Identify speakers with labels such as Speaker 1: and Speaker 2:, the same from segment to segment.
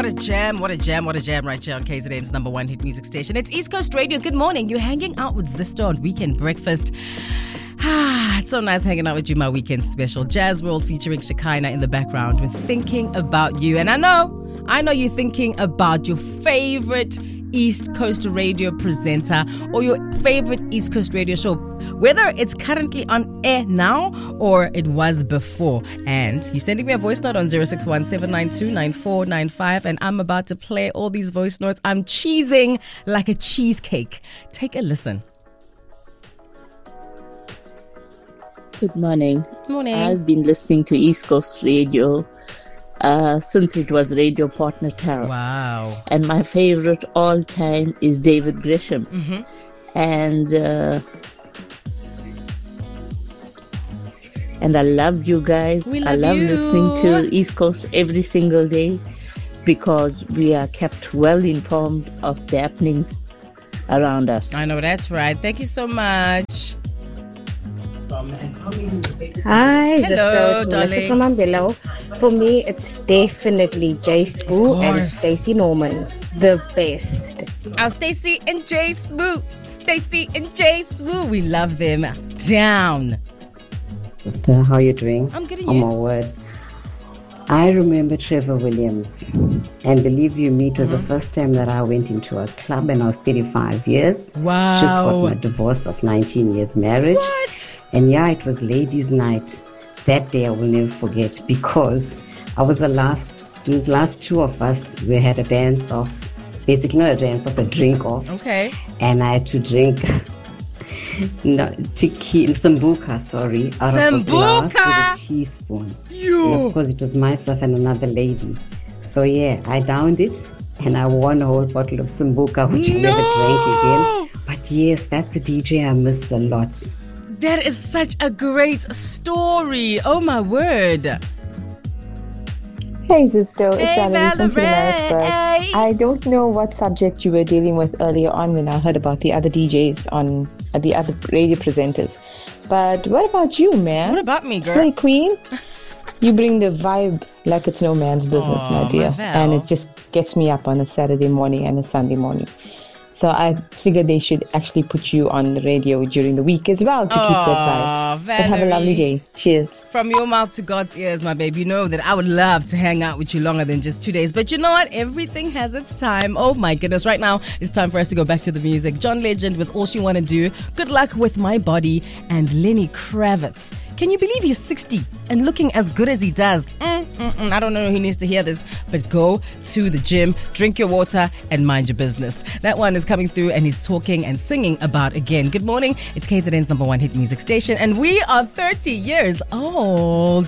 Speaker 1: What a jam right here on KZN's number one hit music station. It's East Coast Radio. Good morning. You're hanging out with Zisto on Weekend Breakfast. It's so nice hanging out with you, my weekend special. Jazz World featuring Shekinah in the background with Thinking About You. And I know you're thinking about your favorite East Coast Radio presenter or your favorite East Coast radio show, whether it's currently on air now or it was before. And you're sending me a voice note on 061-792-9495, and I'm about to play all these voice notes. I'm cheesing like a cheesecake. Take a listen.
Speaker 2: Good morning.
Speaker 1: Morning.
Speaker 2: I've been listening to East Coast Radio since it was Radio Partner Tara.
Speaker 1: Wow.
Speaker 2: And my favorite all time is David Grisham.
Speaker 1: Mm-hmm.
Speaker 2: And I love you guys. I love listening to East Coast every single day because we are kept well informed of the happenings around us.
Speaker 1: I know, that's right. Thank you so much.
Speaker 3: Hi,
Speaker 1: hello,
Speaker 3: darling. From Mandela. For me, it's definitely Jay Spoo and Stacey Norman, the best.
Speaker 1: Our Stacey and Jay Spoo. Stacey and Jay Spoo. We love them. Down.
Speaker 4: Sister, how are you doing?
Speaker 1: I'm good.
Speaker 4: Oh, my word. I remember Trevor Williams, and believe you me, it was the first time that I went into a club, and I was 35 years.
Speaker 1: Wow.
Speaker 4: Just got my divorce of 19 years marriage.
Speaker 1: What?
Speaker 4: And yeah, it was ladies' night. That day I will never forget because I was the last two of us. We had a dance off, basically not a dance off, a drink off.
Speaker 1: Okay.
Speaker 4: And I had to drink Sambuca, out of a glass with a teaspoon. And of course, it was myself and another lady. So yeah, I downed it and I won a whole bottle of Sambuca, which I never drank again. But yes, that's a DJ I miss a lot.
Speaker 1: That is such a great story. Oh my word.
Speaker 5: Hey Zisto, it's Valerie from Pietermaritzburg. I don't know what subject you were dealing with earlier on when I heard about the other DJs on the other radio presenters. But what about you, man?
Speaker 1: What about me, girl?
Speaker 5: Slay Queen? You bring the vibe like it's no man's business, my dear. And it just gets me up on a Saturday morning and a Sunday morning. So I figured they should actually put you on the radio during the week as well to keep that vibe.
Speaker 1: Valerie.
Speaker 5: But have a lovely day. Cheers.
Speaker 1: From your mouth to God's ears, my babe. You know that I would love to hang out with you longer than just 2 days. But you know what? Everything has its time. Oh my goodness. Right now, it's time for us to go back to the music. John Legend with All She Wanna Do. Good Luck with My Body. And Lenny Kravitz. Can you believe he's 60 and looking as good as he does? I don't know who needs to hear this, but go to the gym, drink your water, and mind your business. That one is coming through, and he's talking and singing about again. Good morning. It's KZN's number one hit music station, and we are 30 years old.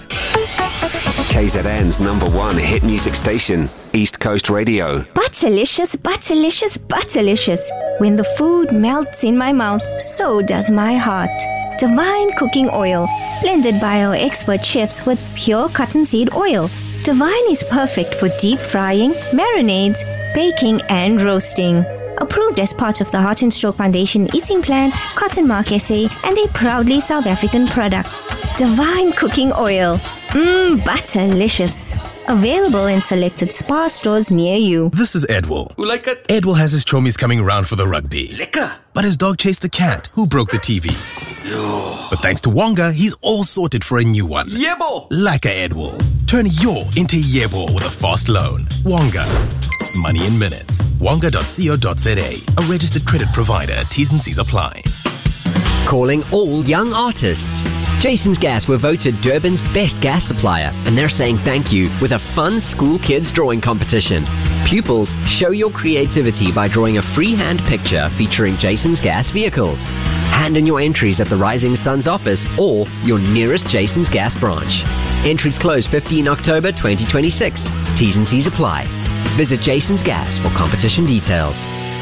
Speaker 6: KZN's number one hit music station, East Coast Radio.
Speaker 7: Butterlicious, butterlicious, butterlicious. When the food melts in my mouth, so does my heart. Divine Cooking Oil, blended by our expert chefs with pure cottonseed oil. Divine is perfect for deep frying, marinades, baking, and roasting. Approved as part of the Heart and Stroke Foundation Eating Plan, Cotton Mark SA, and a proudly South African product. Divine Cooking Oil. Butterlicious. Available in selected Spar stores near you.
Speaker 8: This is Edwell.
Speaker 9: Who like it?
Speaker 8: Edwell has his chommies coming around for the rugby.
Speaker 9: Lekker.
Speaker 8: But his dog chased the cat, who broke the TV. But thanks to Wonga, he's all sorted for a new one.
Speaker 9: Yebo.
Speaker 8: Like a Edwell. Turn your into Yebo with a fast loan. Wonga. Money in minutes. Wonga.co.za. A registered credit provider. T's and C's apply.
Speaker 10: Calling all young artists. Jason's Gas were voted Durban's best gas supplier, and they're saying thank you with a fun school kids drawing competition. Pupils, show your creativity by drawing a freehand picture featuring Jason's Gas vehicles. Hand in your entries at the Rising Suns office or your nearest Jason's Gas branch. Entries close 15 October 2026. T's and C's apply. Visit Jason's Gas for competition details.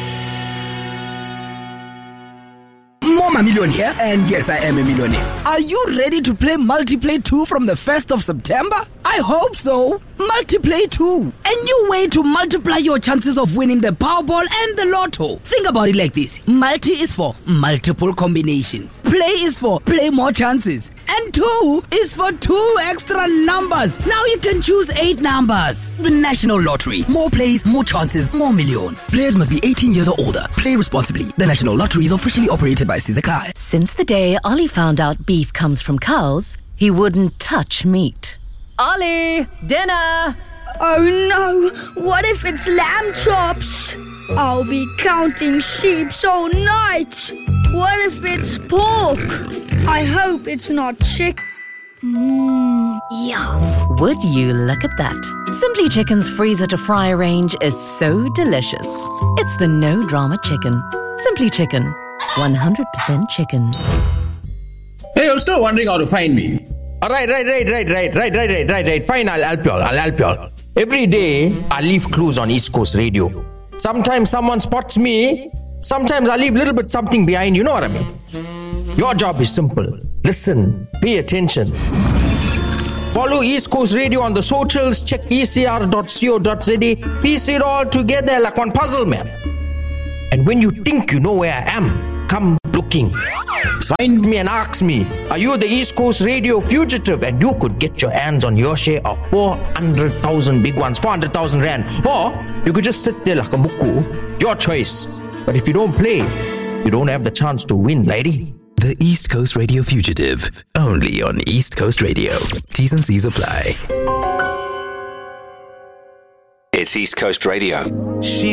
Speaker 11: I'm a millionaire, and yes, I am a millionaire. Are you ready to play Multiplay 2 from the 1st of September? I hope so. Multiplay 2. A new way to multiply your chances of winning the Powerball and the Lotto. Think about it like this. Multi is for multiple combinations. Play is for play more chances. And 2 is for 2 extra numbers. Now you can choose 8 numbers. The National Lottery. More plays, more chances, more millions. Players must be 18 years or older. Play responsibly. The National Lottery is officially operated by Sizakai.
Speaker 9: Since the day Ollie found out beef comes from cows, he wouldn't touch meat. Ollie, dinner!
Speaker 12: Oh no, what if it's lamb chops? I'll be counting sheep all night. What if it's pork? I hope it's not chicken.
Speaker 9: Yum. Would you look at that? Simply Chicken's freezer to fry range is so delicious. It's the no drama chicken. Simply Chicken, 100% chicken.
Speaker 13: Hey, you're still wondering how to find me? Right. Fine, I'll help you all. Every day, I leave clues on East Coast Radio. Sometimes someone spots me. Sometimes I leave a little bit something behind, you know what I mean? Your job is simple. Listen, pay attention. Follow East Coast Radio on the socials, check ecr.co.za, piece it all together like one puzzle, man. And when you think you know where I am, come looking. Find me and ask me, are you the East Coast Radio fugitive? And you could get your hands on your share of 400,000 big ones, 400,000 rand. Or you could just sit there like a muku. Your choice. But if you don't play, you don't have the chance to win, lady.
Speaker 8: The East Coast Radio Fugitive. Only on East Coast Radio. T's and C's apply.
Speaker 6: It's East Coast Radio.